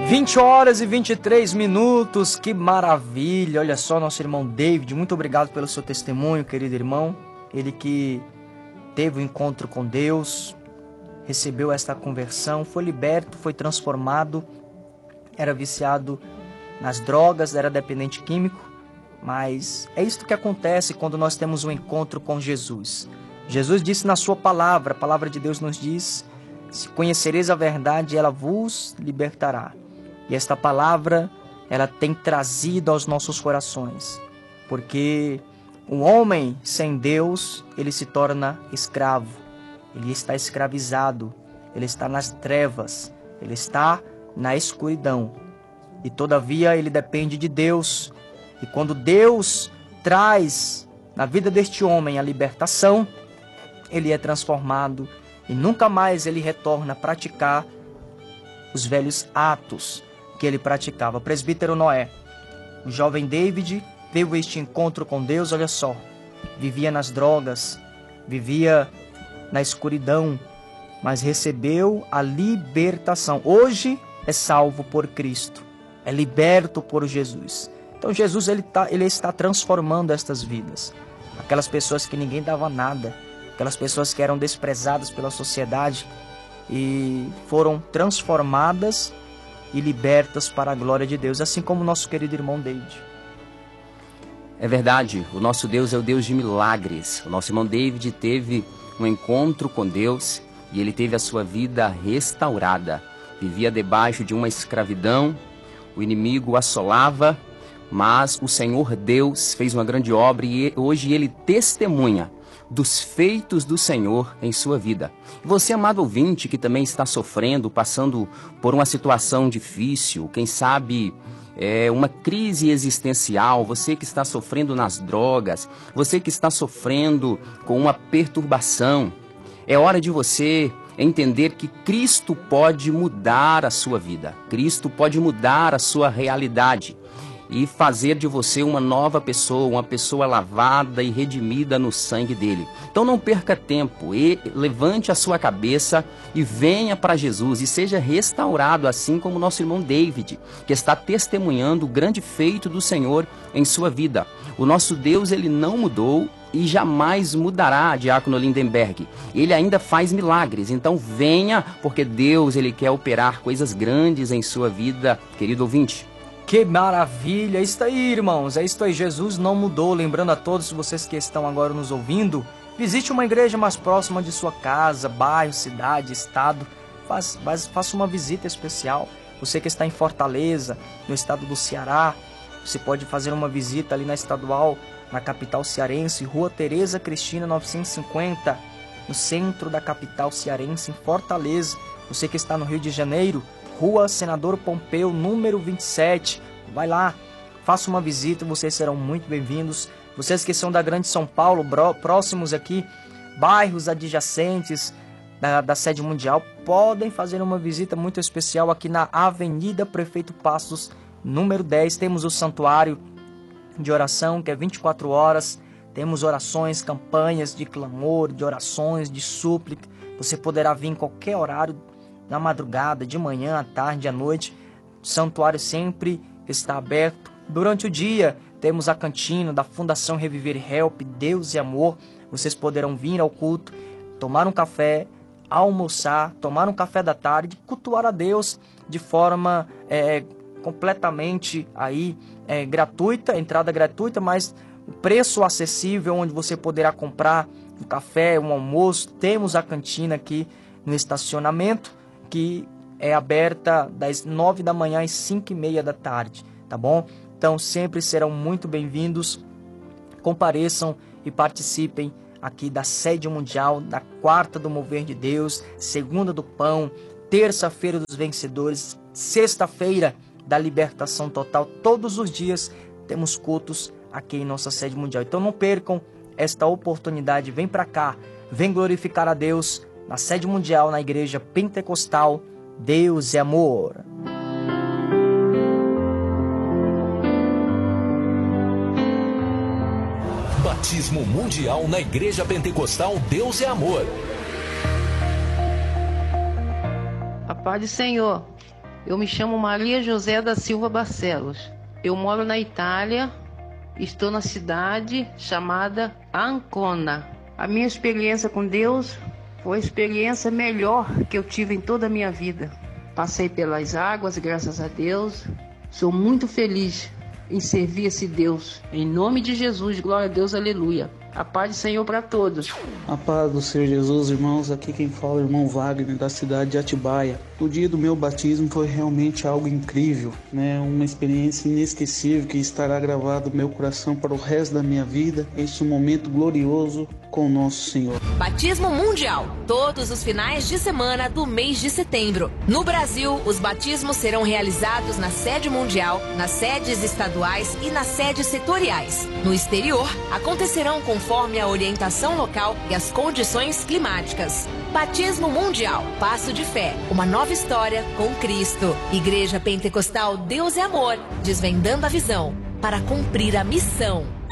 20 horas e 23 minutos, que maravilha! Olha só, nosso irmão David, muito obrigado pelo seu testemunho, querido irmão. Ele que teve um encontro com Deus, recebeu esta conversão, foi liberto, foi transformado, era viciado nas drogas, era dependente químico, mas é isso que acontece quando nós temos um encontro com Jesus. Jesus disse na sua palavra, a palavra de Deus nos diz: se conhecereis a verdade, ela vos libertará. E esta palavra, ela tem trazido aos nossos corações, porque o homem sem Deus, ele se torna escravo, ele está escravizado, ele está nas trevas, ele está na escuridão. E todavia ele depende de Deus. E quando Deus traz na vida deste homem a libertação, ele é transformado e nunca mais ele retorna a praticar os velhos atos que ele praticava. Presbítero Noé, o jovem David teve este encontro com Deus, olha só, vivia nas drogas, vivia na escuridão, mas recebeu a libertação. Hoje é salvo por Cristo, é liberto por Jesus. Então Jesus ele está transformando estas vidas. Aquelas pessoas que ninguém dava nada, aquelas pessoas que eram desprezadas pela sociedade e foram transformadas e libertas para a glória de Deus, assim como o nosso querido irmão David. É verdade, o nosso Deus é o Deus de milagres. O nosso irmão David teve um encontro com Deus e ele teve a sua vida restaurada. Vivia debaixo de uma escravidão, o inimigo o assolava, mas o Senhor Deus fez uma grande obra e hoje ele testemunha dos feitos do Senhor em sua vida. Você, amado ouvinte, que também está sofrendo, passando por uma situação difícil, quem sabe uma crise existencial, você que está sofrendo nas drogas, você que está sofrendo com uma perturbação, é hora de você entender que Cristo pode mudar a sua vida, Cristo pode mudar a sua realidade e fazer de você uma nova pessoa, uma pessoa lavada e redimida no sangue dele. Então não perca tempo, e levante a sua cabeça e venha para Jesus e seja restaurado, assim como o nosso irmão David, que está testemunhando o grande feito do Senhor em sua vida. O nosso Deus, ele não mudou e jamais mudará, diácono Lindenberg. Ele ainda faz milagres, então venha, porque Deus, ele quer operar coisas grandes em sua vida, querido ouvinte. Que maravilha! É isso aí, irmãos. É isso aí. Jesus não mudou. Lembrando a todos vocês que estão agora nos ouvindo, visite uma igreja mais próxima de sua casa, bairro, cidade, estado. Faça uma visita especial. Você que está em Fortaleza, no estado do Ceará, você pode fazer uma visita ali na estadual, na capital cearense, Rua Tereza Cristina 950, no centro da capital cearense, em Fortaleza. Você que está no Rio de Janeiro, Rua Senador Pompeu, número 27. Vai lá, faça uma visita, vocês serão muito bem-vindos. Vocês que são da Grande São Paulo, próximos aqui, bairros adjacentes da sede mundial, podem fazer uma visita muito especial aqui na Avenida Prefeito Passos, número 10. Temos o santuário de oração, que é 24 horas. Temos orações, campanhas de clamor, de orações, de súplica. Você poderá vir em qualquer horário, na madrugada, de manhã, à tarde, à noite. O santuário sempre está aberto. Durante o dia, temos a cantina da Fundação Reviver Help, Deus e Amor. Vocês poderão vir ao culto, tomar um café, almoçar, tomar um café da tarde, cultuar a Deus de forma completamente gratuita, entrada gratuita, mas o preço acessível, onde você poderá comprar um café, um almoço. Temos a cantina aqui no estacionamento, que é aberta das 9 da manhã às 5h30 da tarde, tá bom? Então sempre serão muito bem-vindos, compareçam e participem aqui da sede mundial, da quarta do mover de Deus, segunda do pão, terça-feira dos vencedores, sexta-feira da libertação total. Todos os dias temos cultos aqui em nossa sede mundial, então não percam esta oportunidade. Vem para cá, vem glorificar a Deus na sede mundial, na igreja pentecostal, Deus é Amor. Batismo mundial na igreja pentecostal, Deus é Amor. A paz do Senhor. Eu me chamo Maria José da Silva Barcelos. Eu moro na Itália, estou na cidade chamada Ancona. A minha experiência com Deus foi a experiência melhor que eu tive em toda a minha vida. Passei pelas águas, graças a Deus. Sou muito feliz em servir esse Deus. Em nome de Jesus, glória a Deus, aleluia. A paz do Senhor para todos. A paz do Senhor Jesus, irmãos. Aqui quem fala é o irmão Wagner, da cidade de Atibaia. O dia do meu batismo foi realmente algo incrível, né? Uma experiência inesquecível que estará gravado no meu coração para o resto da minha vida. Este momento glorioso com o nosso Senhor. Batismo Mundial, todos os finais de semana do mês de setembro. No Brasil, os batismos serão realizados na sede mundial, nas sedes estaduais e nas sedes setoriais. No exterior, acontecerão conforme a orientação local e as condições climáticas. Batismo Mundial, passo de fé, uma nova história com Cristo. Igreja Pentecostal Deus é Amor, desvendando a visão para cumprir a missão.